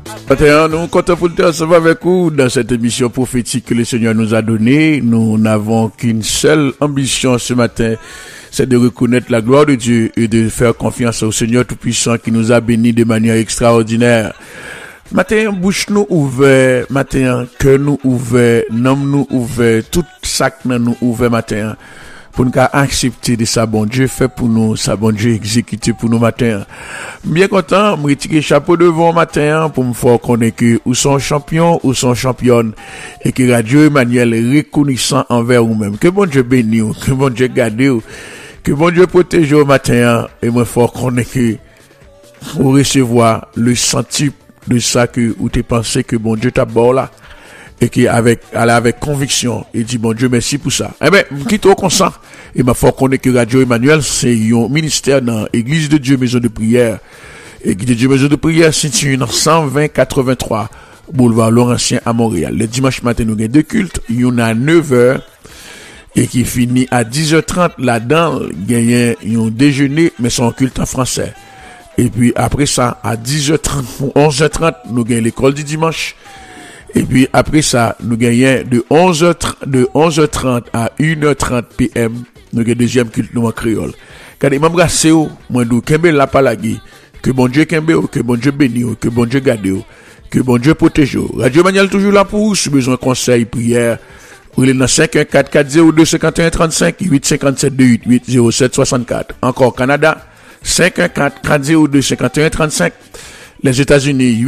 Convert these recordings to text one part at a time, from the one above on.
Maintenant, nous comptons pour le ensemble avec vous dans cette émission prophétique que le Seigneur nous a donnée. Nous n'avons qu'une seule ambition ce matin, c'est de reconnaître la gloire de Dieu et de faire confiance au Seigneur Tout-Puissant qui nous a bénis de manière extraordinaire. Matin, bouche nous ouvert, matin, cœur nous ouvert, nom nous ouvert, tout sac nous ouvert matin. Pour nous accepter de ça, bon Dieu fait pour nous, ça bon Dieu exécuté pour nous matin. Bien content, me retirer chapeau devant matin pour me faire connaître que ou sont champion ou sont championne et que Radio Emmanuel est reconnaissant envers vous-même. Que bon Dieu bénisse vous, que bon Dieu garde vous, que bon Dieu protège vous matin et me faire connaître que vous recevoir le sentiment de ça que ou t'es pensé que bon Dieu t'a bon là. Et qui avec conviction et dit bon Dieu merci pour ça. Eh ben quitte au consent et m'a faut connaître que Radio Emmanuel c'est un ministère dans Église de Dieu Maison de Prière. Église de Dieu Maison de Prière située dans 120-83 boulevard Laurentien à Montréal. Le dimanche matin nous avons deux cultes, il y en a 9h et qui finit à 10h30 là-dedans, il y a un déjeuner mais c'est un culte en français. Et puis après ça à 10h30 ou 11h30 nous avons l'école du dimanche. Et puis après ça, nous gagnons de 11h30 à 1h30 PM, nous gagnons deuxième culte nous en créole. Quand il m'embrasse ou moi nous kembe la palagi, que bon Dieu kembe ou, que bon Dieu bénisse ou, que bon Dieu garde ou, que bon Dieu protège ou. Radio Emmanuel toujours là pour vous, si besoin de conseil, prière. Vous êtes dans 514-402-5135, 857-288-0764. Encore Canada, 514-402-5135. Les États-Unis,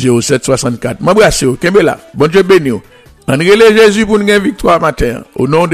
857-288-0764. M'embrasse, Kembela. Bon Dieu béni. André Jésus pour nous gagner victoire matin. Au nom de